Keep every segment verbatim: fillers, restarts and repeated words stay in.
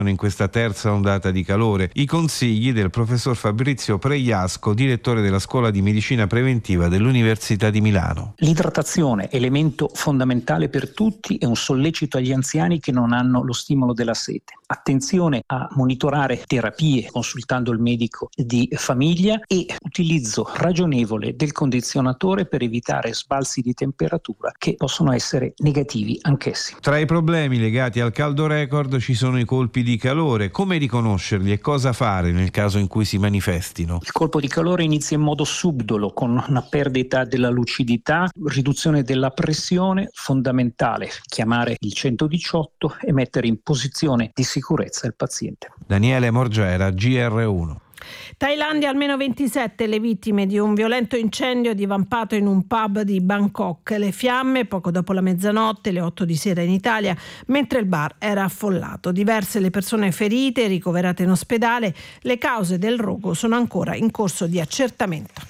in questa terza ondata di calore. I consigli del professor Fabrizio Pregliasco, direttore della Scuola di Medicina Preventiva dell'Università di Milano. L'idratazione, elemento fondamentale per tutti, è un sollecito agli anziani che non hanno lo stimolo della sete. Attenzione a monitorare terapie consultando il medico di famiglia e utilizzo ragionevole del condizionatore per evitare sbalzi di temperatura che possono essere negativi anch'essi. Tra i problemi legati al caldo record ci sono i colpi di calore. Come riconoscerli e cosa fare nel caso in cui si manifestino? Il colpo di calore inizia in modo subdolo con una perdita della lucidità, riduzione della pressione, fondamentale chiamare il centodiciotto e mettere in posizione di sicurezza il paziente. Daniele Morgera, G R uno. Thailandia, almeno ventisette le vittime di un violento incendio divampato in un pub di Bangkok. Le fiamme poco dopo la mezzanotte, le otto di sera in Italia, mentre il bar era affollato. Diverse le persone ferite, ricoverate in ospedale. Le cause del rogo sono ancora in corso di accertamento.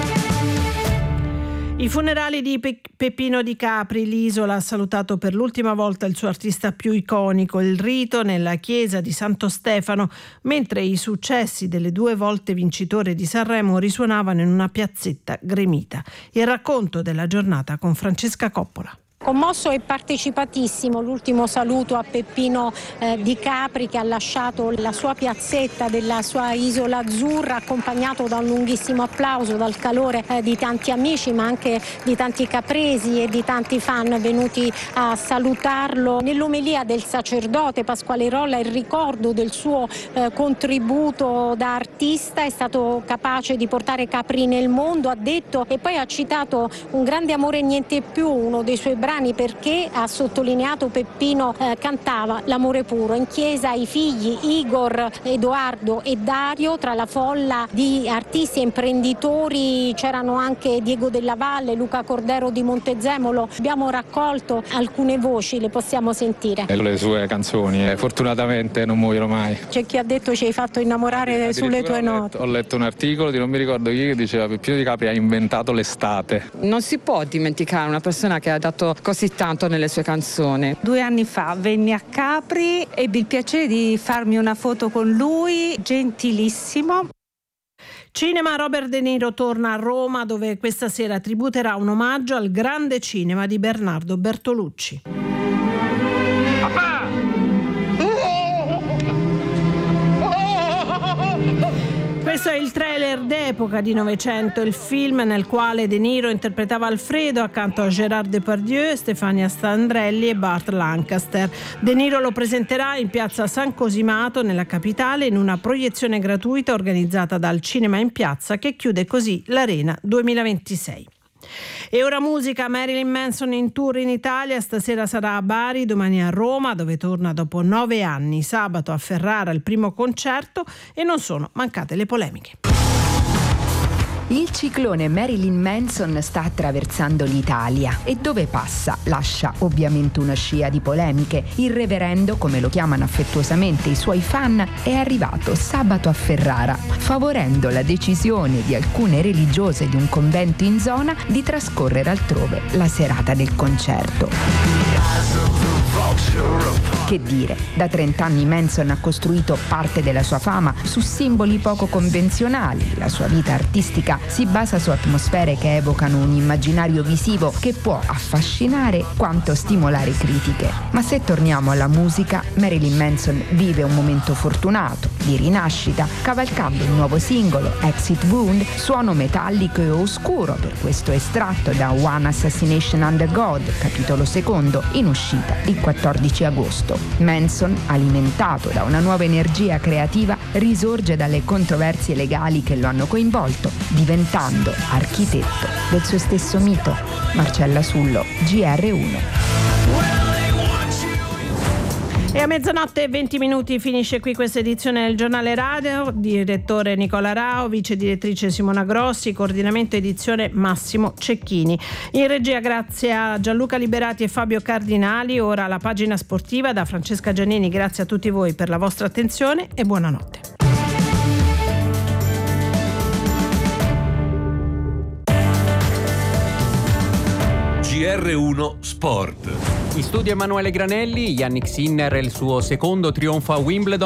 I funerali di Pe- Peppino Di Capri. L'Isola ha salutato per l'ultima volta il suo artista più iconico. Il rito nella chiesa di Santo Stefano, mentre i successi delle due volte vincitore di Sanremo risuonavano in una piazzetta gremita. Il racconto della giornata con Francesca Coppola. Commosso e partecipatissimo l'ultimo saluto a Peppino eh, Di Capri, che ha lasciato la sua piazzetta della sua isola azzurra, accompagnato da un lunghissimo applauso, dal calore eh, di tanti amici ma anche di tanti capresi e di tanti fan venuti a salutarlo. Nell'omelia del sacerdote Pasquale Rolla il ricordo del suo eh, contributo da artista. È stato capace di portare Capri nel mondo, ha detto, e poi ha citato un grande amore e niente più, uno dei suoi brani, perché ha sottolineato Peppino eh, cantava l'amore puro. In chiesa i figli Igor, Edoardo e Dario. Tra la folla di artisti e imprenditori c'erano anche Diego Della Valle, Luca Cordero di Montezemolo. Abbiamo raccolto alcune voci, le possiamo sentire. Le sue canzoni eh, fortunatamente non muoiono mai. C'è chi ha detto ci hai fatto innamorare eh, sulle tue ho note. Letto, ho letto un articolo di non mi ricordo chi che diceva Peppino Di Capri ha inventato l'estate. Non si può dimenticare una persona che ha dato così tanto nelle sue canzoni. Due anni fa venni a Capri, ebbi il piacere di farmi una foto con lui, gentilissimo. Cinema. Robert De Niro torna a Roma, dove questa sera tributerà un omaggio al grande cinema di Bernardo Bertolucci. Papà! Questo è il trailer d'epoca di Novecento, il film nel quale De Niro interpretava Alfredo accanto a Gérard Depardieu, Stefania Standrelli e Burt Lancaster. De Niro lo presenterà in piazza San Cosimato nella capitale in una proiezione gratuita organizzata dal Cinema in Piazza, che chiude così l'Arena duemilaventisei. E ora musica. Marilyn Manson in tour in Italia, stasera sarà a Bari, domani a Roma, dove torna dopo nove anni, sabato a Ferrara il primo concerto, e non sono mancate le polemiche. Il ciclone Marilyn Manson sta attraversando l'Italia e dove passa lascia ovviamente una scia di polemiche. Il reverendo, come lo chiamano affettuosamente i suoi fan, è arrivato sabato a Ferrara, favorendo la decisione di alcune religiose di un convento in zona di trascorrere altrove la serata del concerto. Che dire, da trent'anni Manson ha costruito parte della sua fama su simboli poco convenzionali. La sua vita artistica si basa su atmosfere che evocano un immaginario visivo che può affascinare quanto stimolare critiche. Ma se torniamo alla musica, Marilyn Manson vive un momento fortunato, di rinascita, cavalcando il nuovo singolo, Exit Wound, suono metallico e oscuro per questo estratto da One Assassination Under God, capitolo secondo, in uscita il quattordici agosto. Manson, alimentato da una nuova energia creativa, risorge dalle controversie legali che lo hanno coinvolto, diventando architetto del suo stesso mito. Marcella Sullo, G R uno. E a mezzanotte e venti minuti finisce qui questa edizione del Giornale Radio. Direttore Nicola Rao, vice direttrice Simona Grossi, coordinamento edizione Massimo Cecchini. In regia grazie a Gianluca Liberati e Fabio Cardinali. Ora la pagina sportiva da Francesca Giannini. Grazie a tutti voi per la vostra attenzione e buonanotte. G R uno Sport. In studio Emanuele Granelli. Yannick Sinner, il suo secondo trionfo a Wimbledon.